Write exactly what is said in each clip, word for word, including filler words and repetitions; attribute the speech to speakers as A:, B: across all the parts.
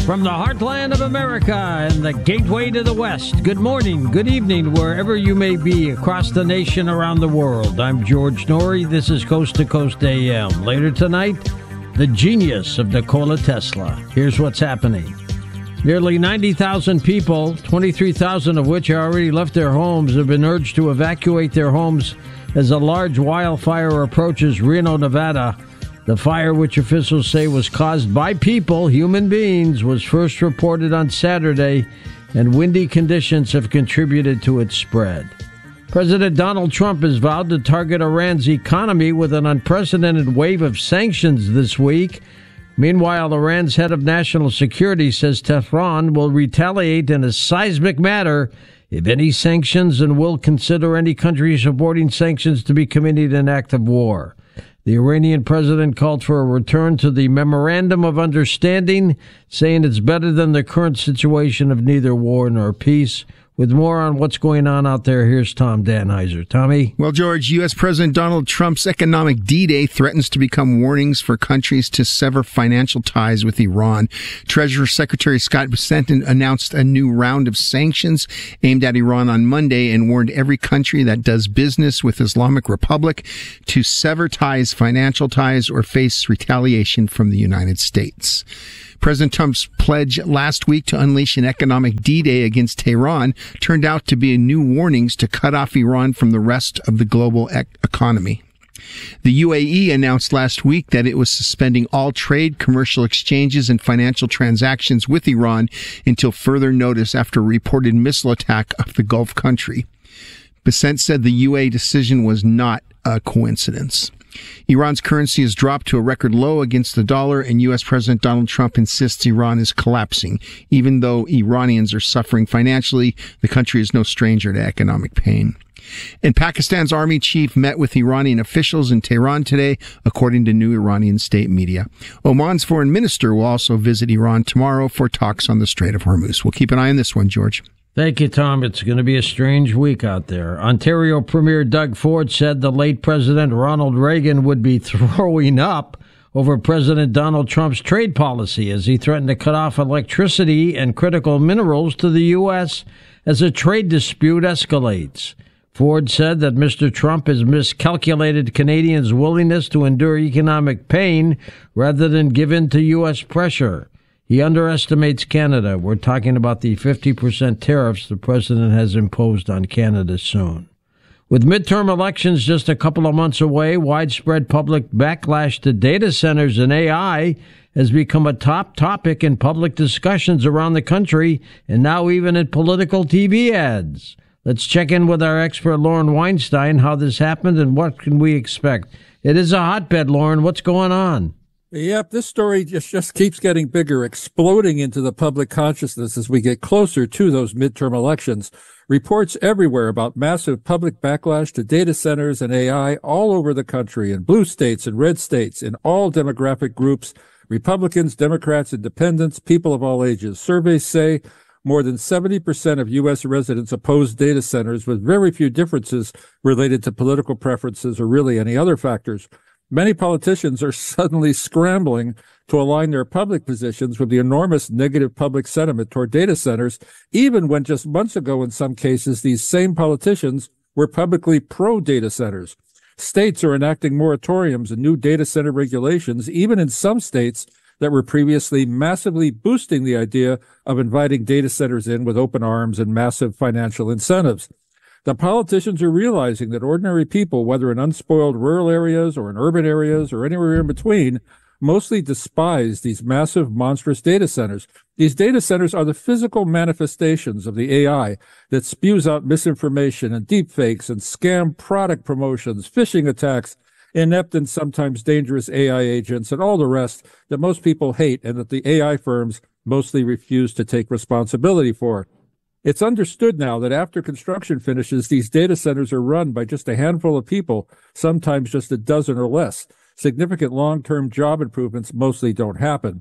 A: From the heartland of America and the gateway to the West, good morning, good evening, wherever you may be across the nation, around the world. I'm George Noory. This is Coast to Coast A M. Later tonight, the genius of Nikola Tesla. Here's what's happening. Nearly ninety thousand people, twenty-three thousand of which have already left their homes, have been urged to evacuate their homes as a large wildfire approaches Reno, Nevada. The fire, which officials say was caused by people, human beings, was first reported on Saturday, and windy conditions have contributed to its spread. President Donald Trump has vowed to target Iran's economy with an unprecedented wave of sanctions this week. Meanwhile, Iran's head of national security says Tehran will retaliate in a seismic manner if any sanctions, and will consider any country supporting sanctions to be committed an act of war. The Iranian president called for a return to the Memorandum of Understanding, saying it's better than the current situation of neither war nor peace. With more on what's going on out there, here's Tom Danheiser. Tommy?
B: Well, George, U S. President Donald Trump's economic D-Day threatens to become warnings for countries to sever financial ties with Iran. Treasury Secretary Scott Bessent announced a new round of sanctions aimed at Iran on Monday and warned every country that does business with Islamic Republic to sever ties, financial ties, or face retaliation from the United States. President Trump's pledge last week to unleash an economic D-Day against Tehran turned out to be new warnings to cut off Iran from the rest of the global ec- economy. The U A E announced last week that it was suspending all trade, commercial exchanges, and financial transactions with Iran until further notice after a reported missile attack of the Gulf country. Bessent said the U A E decision was not a coincidence. Iran's currency has dropped to a record low against the dollar, and U S. President Donald Trump insists Iran is collapsing. Even though Iranians are suffering financially, the country is no stranger to economic pain. And Pakistan's army chief met with Iranian officials in Tehran today, according to new Iranian state media. Oman's foreign minister will also visit Iran tomorrow for talks on the Strait of Hormuz. We'll keep an eye on this one, George.
A: Thank you, Tom. It's going to be a strange week out there. Ontario Premier Doug Ford said the late President Ronald Reagan would be throwing up over President Donald Trump's trade policy as he threatened to cut off electricity and critical minerals to the U S as a trade dispute escalates. Ford said that Mister Trump has miscalculated Canadians' willingness to endure economic pain rather than give in to U S pressure. He underestimates Canada. We're talking about the fifty percent tariffs the president has imposed on Canada soon. With midterm elections just a couple of months away, widespread public backlash to data centers and A I has become a top topic in public discussions around the country and now even in political T V ads. Let's check in with our expert, Lauren Weinstein, how this happened and what can we expect. It is a hotbed, Lauren. What's going on?
C: Yep, this story just, just keeps getting bigger, exploding into the public consciousness as we get closer to those midterm elections. Reports everywhere about massive public backlash to data centers and A I all over the country, in blue states and red states, in all demographic groups, Republicans, Democrats, independents, people of all ages. Surveys say more than seventy percent of U S residents oppose data centers, with very few differences related to political preferences or really any other factors. Many politicians are suddenly scrambling to align their public positions with the enormous negative public sentiment toward data centers, even when just months ago, in some cases, these same politicians were publicly pro-data centers. States are enacting moratoriums and new data center regulations, even in some states that were previously massively boosting the idea of inviting data centers in with open arms and massive financial incentives. The politicians are realizing that ordinary people, whether in unspoiled rural areas or in urban areas or anywhere in between, mostly despise these massive, monstrous data centers. These data centers are the physical manifestations of the A I that spews out misinformation and deepfakes and scam product promotions, phishing attacks, inept and sometimes dangerous A I agents, and all the rest that most people hate and that the A I firms mostly refuse to take responsibility for. It's understood now that after construction finishes, these data centers are run by just a handful of people, sometimes just a dozen or less. Significant long-term job improvements mostly don't happen.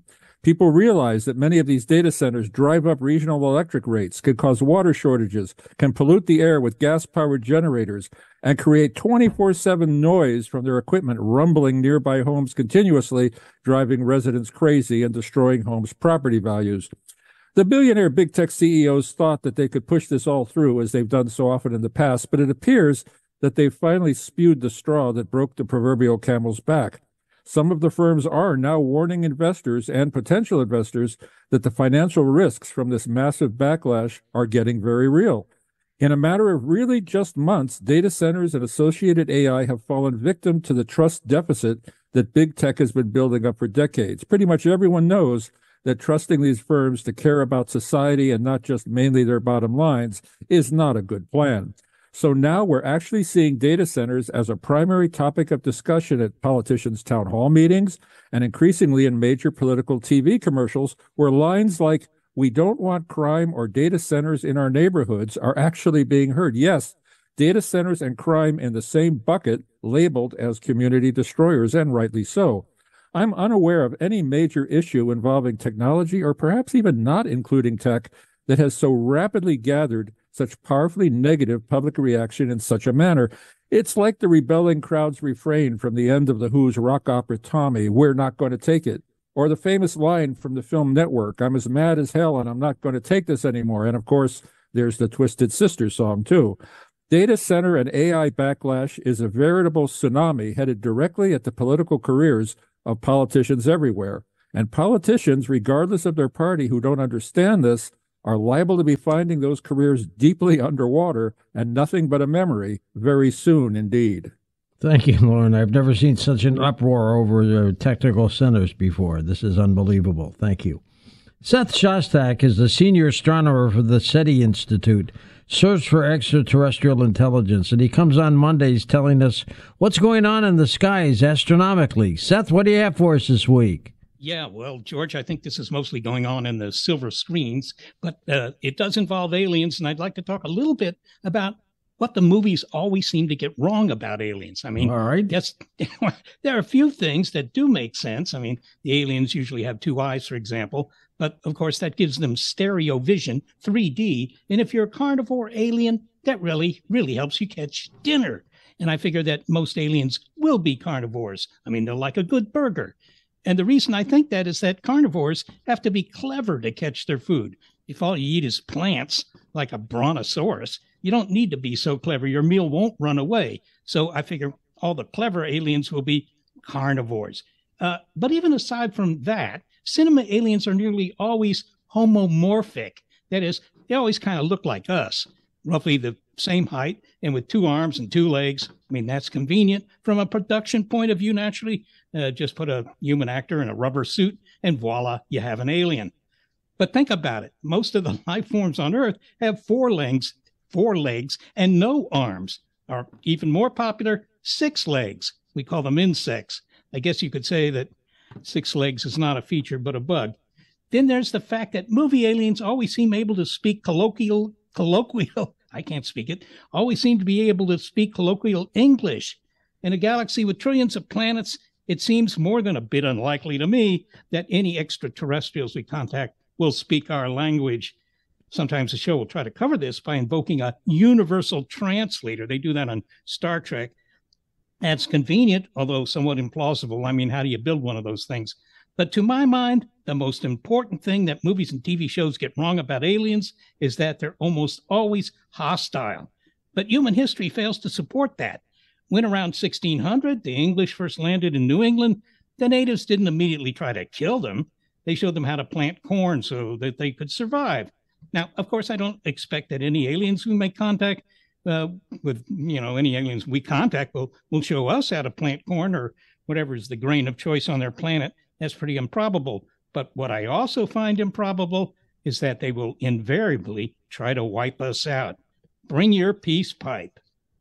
C: People realize that many of these data centers drive up regional electric rates, can cause water shortages, can pollute the air with gas-powered generators, and create twenty-four seven noise from their equipment rumbling nearby homes continuously, driving residents crazy and destroying homes' property values. The billionaire big tech C E Os thought that they could push this all through, as they've done so often in the past, but it appears that they've finally spewed the straw that broke the proverbial camel's back. Some of the firms are now warning investors and potential investors that the financial risks from this massive backlash are getting very real. In a matter of really just months, data centers and associated A I have fallen victim to the trust deficit that big tech has been building up for decades. Pretty much everyone knows that trusting these firms to care about society and not just mainly their bottom lines is not a good plan. So now we're actually seeing data centers as a primary topic of discussion at politicians' town hall meetings and increasingly in major political T V commercials, where lines like, "We don't want crime" or "data centers in our neighborhoods" are actually being heard. Yes, data centers and crime in the same bucket, labeled as community destroyers, and rightly so. I'm unaware of any major issue involving technology, or perhaps even not including tech, that has so rapidly gathered such powerfully negative public reaction in such a manner. It's like the rebelling crowd's refrain from the end of The Who's rock opera Tommy, "We're not going to take it," or the famous line from the film Network, "I'm as mad as hell and I'm not going to take this anymore." And of course, there's the Twisted Sister song too. Data center and A I backlash is a veritable tsunami headed directly at the political careers of politicians everywhere. And politicians, regardless of their party, who don't understand this, are liable to be finding those careers deeply underwater and nothing but a memory very soon indeed.
A: Thank you, Lauren. I've never seen such an uproar over the technical centers before. This is unbelievable. Thank you. Seth Shostak is the senior astronomer for the SETI Institute, Search for Extraterrestrial Intelligence, and he comes on Mondays telling us what's going on in the skies astronomically. Seth, what do you have for us this week?
D: Yeah, well, George, I think this is mostly going on in the silver screens, but uh, it does involve aliens, and I'd like to talk a little bit about what the movies always seem to get wrong about aliens. I mean,
A: all right.
D: Yes, there are a few things that do make sense. I mean, the aliens usually have two eyes, for example, but of course that gives them stereo vision, three D, and if you're a carnivore alien, that really, really helps you catch dinner. And I figure that most aliens will be carnivores. I mean, they'll like a good burger. And the reason I think that is that carnivores have to be clever to catch their food. If all you eat is plants, like a brontosaurus, you don't need to be so clever. Your meal won't run away. So I figure all the clever aliens will be carnivores. Uh, but even aside from that, cinema aliens are nearly always homomorphic. That is, they always kind of look like us, roughly the same height and with two arms and two legs. I mean, that's convenient from a production point of view, naturally. Uh, just put a human actor in a rubber suit and voila, you have an alien. But think about it. Most of the life forms on Earth have four legs, four legs and no arms. Or even more popular, six legs. We call them insects. I guess you could say that six legs is not a feature but a bug. Then there's the fact that movie aliens always seem able to speak colloquial, colloquial, I can't speak it, always seem to be able to speak colloquial English. In a galaxy with trillions of planets, it seems more than a bit unlikely to me that any extraterrestrials we contact will speak our language. Sometimes the show will try to cover this by invoking a universal translator. They do that on Star Trek. That's convenient, although somewhat implausible. I mean, how do you build one of those things? But to my mind, the most important thing that movies and T V shows get wrong about aliens is that they're almost always hostile. But human history fails to support that. When around sixteen hundred, the English first landed in New England, the natives didn't immediately try to kill them. They showed them how to plant corn so that they could survive. Now, of course, I don't expect that any aliens we make contact uh, with, you know, any aliens we contact will, will show us how to plant corn or whatever is the grain of choice on their planet. That's pretty improbable. But what I also find improbable is that they will invariably try to wipe us out. Bring your peace pipe.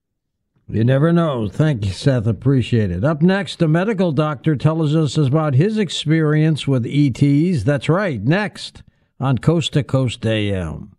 A: You never know. Thank you, Seth. Appreciate it. Up next, a medical doctor tells us about his experience with E Ts. That's right. Next on Coast to Coast A M.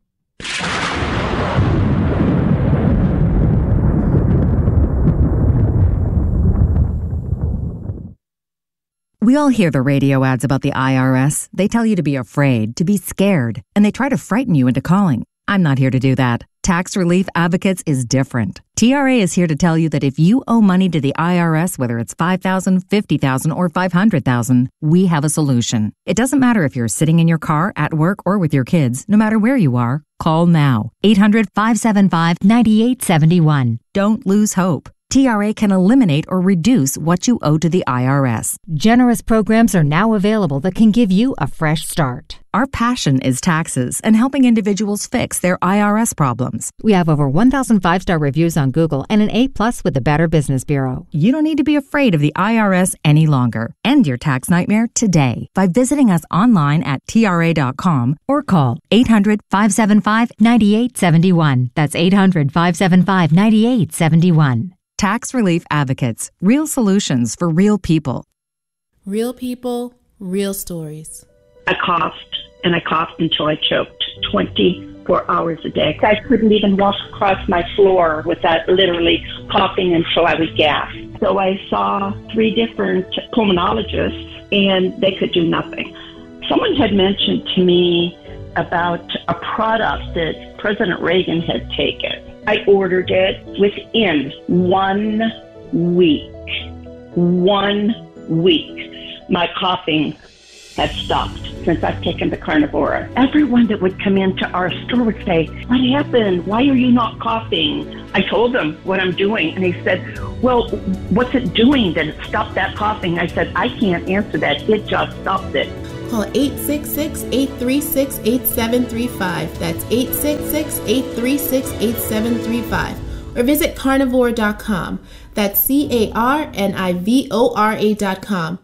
E: We all hear the radio ads about the I R S. They tell you to be afraid, to be scared, and they try to frighten you into calling. I'm not here to do that. Tax Relief Advocates is different. T R A is here to tell you that if you owe money to the I R S, whether it's five thousand dollars, fifty thousand dollars, or five hundred thousand dollars, we have a solution. It doesn't matter if you're sitting in your car, at work, or with your kids. No matter where you are, call now. eight hundred, five seven five, nine eight seven one. Don't lose hope. T R A can eliminate or reduce what you owe to the I R S.
F: Generous programs are now available that can give you a fresh start.
E: Our passion is taxes and helping individuals fix their I R S problems.
F: We have over one thousand five-star reviews on Google and an A plus with the Better Business Bureau.
E: You don't need to be afraid of the I R S any longer. End your tax nightmare today by visiting us online at T R A dot com or call eight hundred, five seven five, nine eight seven one. That's eight hundred, five seven five, nine eight seven one. Tax Relief Advocates. Real solutions for real people.
G: Real people, real stories.
H: I coughed, and I coughed until I choked twenty-four hours a day. I couldn't even walk across my floor without literally coughing until I was gasped. So I saw three different pulmonologists, and they could do nothing. Someone had mentioned to me about a product that President Reagan had taken. I ordered it within one week. One week. My coughing had stopped since I've taken the Carnivora. Everyone that would come into our store would say, "What happened? Why are you not coughing?" I told them what I'm doing, and they said, "Well, what's it doing that it stopped that coughing?" I said, "I can't answer that. It just stopped it."
G: Call eight six six, eight three six, eight seven three five. That's eight six six, eight three six, eight seven three five. Or visit carnivore dot com. That's C A R N I V O R A dot com.